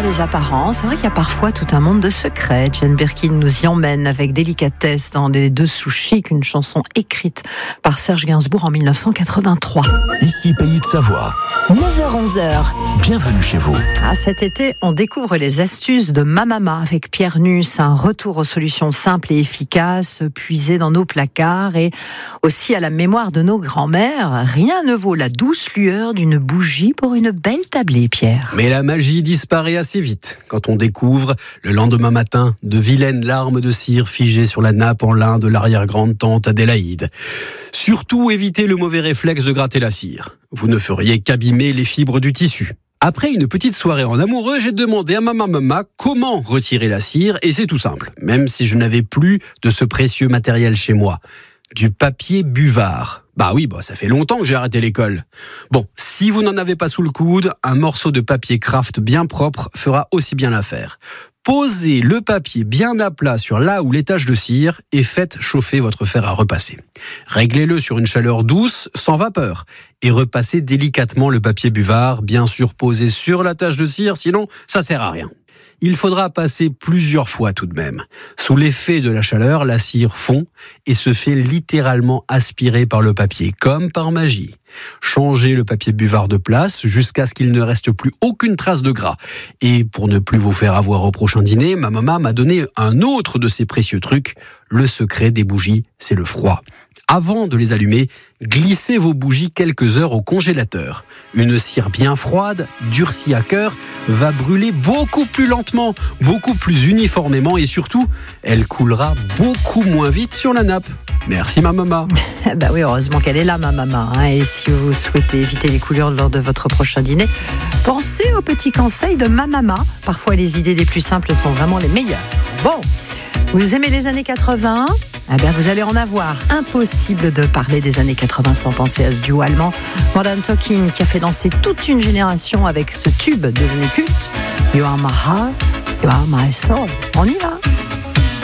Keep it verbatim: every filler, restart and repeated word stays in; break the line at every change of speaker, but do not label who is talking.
les apparences. C'est vrai qu'il y a parfois tout un monde de secrets. Jane Birkin nous y emmène avec délicatesse dans Les Dessous Chic, une chanson écrite par Serge Gainsbourg en dix-neuf cent quatre-vingt-trois.
Ici, Pays de Savoie.
neuf heures onze.
Bienvenue chez vous.
Ah, cet été, on découvre les astuces de Mamama avec Pierre Nuss, un retour aux solutions simples et efficaces, puisées dans nos placards et aussi à la mémoire de nos grands-mères. Rien ne vaut la douce lueur d'une bougie pour une belle tablée, Pierre.
Mais la magie disparaît assez vite quand on découvre, le lendemain matin, de vilaines larmes de cire figées sur la nappe en lin de l'arrière-grande-tante Adélaïde. Surtout, évitez le mauvais réflexe de gratter la cire. Vous ne feriez qu'abîmer les fibres du tissu. Après une petite soirée en amoureux, j'ai demandé à ma maman comment retirer la cire, et c'est tout simple, même si je n'avais plus de ce précieux matériel chez moi. Du papier buvard. Bah oui, bah ça fait longtemps que j'ai arrêté l'école. Bon, si vous n'en avez pas sous le coude, un morceau de papier craft bien propre fera aussi bien l'affaire. Posez le papier bien à plat sur là où les taches de cire et faites chauffer votre fer à repasser. Réglez-le sur une chaleur douce, sans vapeur, et repassez délicatement le papier buvard, bien sûr posé sur la tache de cire, sinon ça sert à rien. Il faudra passer plusieurs fois tout de même. Sous l'effet de la chaleur, la cire fond et se fait littéralement aspirer par le papier, comme par magie. Changez le papier buvard de place jusqu'à ce qu'il ne reste plus aucune trace de gras. Et pour ne plus vous faire avoir au prochain dîner, ma maman m'a donné un autre de ces précieux trucs. Le secret des bougies, c'est le froid. Avant de les allumer, glissez vos bougies quelques heures au congélateur. Une cire bien froide, durcie à cœur, va brûler beaucoup plus lentement, beaucoup plus uniformément et surtout, elle coulera beaucoup moins vite sur la nappe. Merci ma maman.
Bah oui, heureusement qu'elle est là, ma maman. Hein. Et si vous souhaitez éviter les coulures lors de votre prochain dîner, pensez aux petits conseils de ma maman. Parfois, les idées les plus simples sont vraiment les meilleures. Bon, vous aimez les années quatre-vingts ? Eh bien, vous allez en avoir. Impossible de parler des années quatre-vingts sans penser à ce duo allemand Modern Talking qui a fait danser toute une génération avec ce tube devenu culte. You are my heart, you are my soul. On y va.